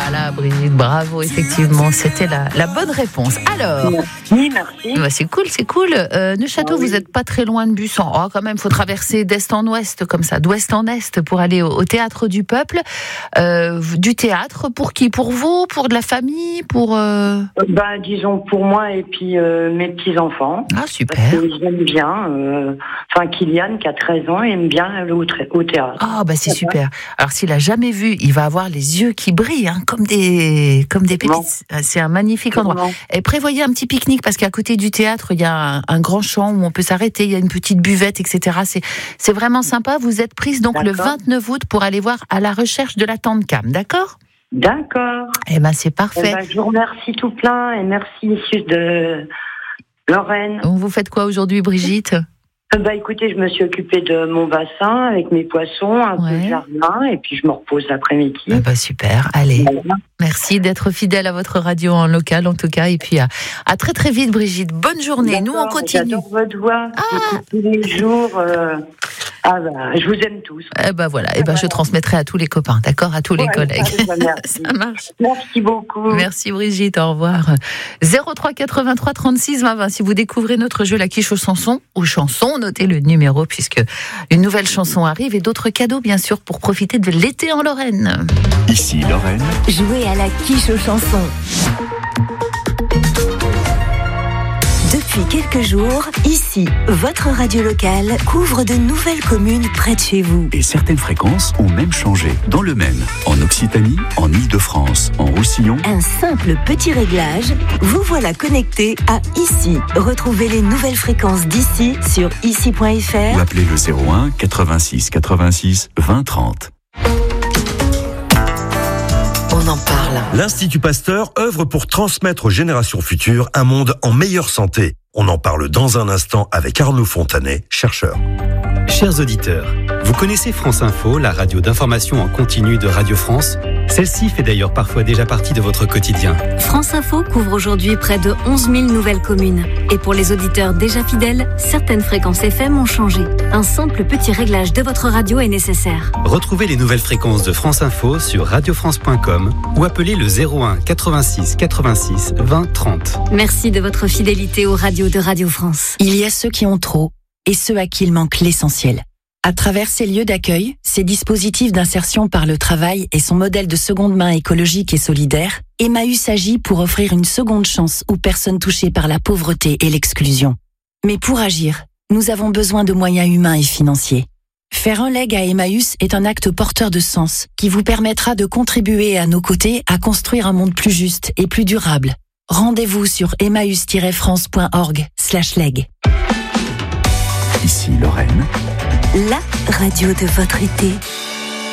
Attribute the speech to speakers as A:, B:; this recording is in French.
A: Voilà, Brigitte, bravo, effectivement, c'était la bonne réponse. Alors,
B: oui, merci.
A: Bah c'est cool. Neuchâteau, vous n'êtes pas très loin de Bussan. Oh, quand même, il faut traverser d'est en ouest, comme ça, d'ouest en est, pour aller au Théâtre du Peuple. Du théâtre, pour qui? Pour vous? Pour de la famille?
B: Disons pour moi et puis mes petits-enfants.
A: Ah, super.
B: Parce qu'ils aiment bien. Kylian, qui a 13 ans, aime bien aller au théâtre.
A: Ah, c'est super. Alors, s'il a jamais vu, il va avoir les yeux qui brillent, hein, comme des pépites. Non. C'est un magnifique endroit. Non. Et prévoyez un petit pique-nique, parce qu'à côté du théâtre, il y a un grand champ où on peut s'arrêter, il y a une petite buvette, etc. C'est vraiment sympa. Vous êtes prise donc le 29 août pour aller voir À la recherche de la tante Cam, d'accord?
B: D'accord.
A: C'est parfait.
B: Je vous remercie tout plein et merci, Monsieur de Lorraine.
A: Vous faites quoi aujourd'hui, Brigitte?
B: Écoutez, je me suis occupée de mon bassin avec mes poissons, un peu de jardin, et puis je me repose l'après-midi.
A: Super, allez. Voilà. Merci d'être fidèle à votre radio en local, en tout cas, et puis à très très vite, Brigitte. Bonne journée. D'accord, nous, on continue.
B: J'adore votre voix. Tous les jours. Je vous aime tous.
A: Voilà. Je transmettrai à tous les copains, d'accord, à tous les collègues. Ça marche.
B: Merci beaucoup.
A: Merci Brigitte, au revoir. 03 83 36 20 20. Si vous découvrez notre jeu La Quiche aux chansons, notez le numéro, puisque une nouvelle chanson arrive et d'autres cadeaux, bien sûr, pour profiter de l'été en Lorraine.
C: Ici Lorraine.
D: Jouez à la Quiche aux chansons. Depuis quelques jours, ici, votre radio locale couvre de nouvelles communes près de chez vous.
C: Et certaines fréquences ont même changé. Dans le Maine, en Occitanie, en Île-de-France, en Roussillon.
D: Un simple petit réglage, vous voilà connecté à Ici. Retrouvez les nouvelles fréquences d'ici sur ici.fr
C: ou appelez le 01 86 86 20 30.
D: On en parle.
E: L'Institut Pasteur œuvre pour transmettre aux générations futures un monde en meilleure santé. On en parle dans un instant avec Arnaud Fontanet, chercheur.
F: Chers auditeurs, vous connaissez France Info, la radio d'information en continu de Radio France? Celle-ci fait d'ailleurs parfois déjà partie de votre quotidien.
G: France Info couvre aujourd'hui près de 11 000 nouvelles communes. Et pour les auditeurs déjà fidèles, certaines fréquences FM ont changé. Un simple petit réglage de votre radio est nécessaire.
F: Retrouvez les nouvelles fréquences de France Info sur radiofrance.com ou appelez le 01 86 86 20 30.
G: Merci de votre fidélité aux radios de Radio France.
H: Il y a ceux qui ont trop et ceux à qui il manque l'essentiel. À travers ces lieux d'accueil, ces dispositifs d'insertion par le travail et son modèle de seconde main écologique et solidaire, Emmaüs agit pour offrir une seconde chance aux personnes touchées par la pauvreté et l'exclusion. Mais pour agir, nous avons besoin de moyens humains et financiers. Faire un leg à Emmaüs est un acte porteur de sens qui vous permettra de contribuer à nos côtés à construire un monde plus juste et plus durable. Rendez-vous sur emmaüs-france.org/leg.
C: Ici Lorraine.
D: La radio de votre été.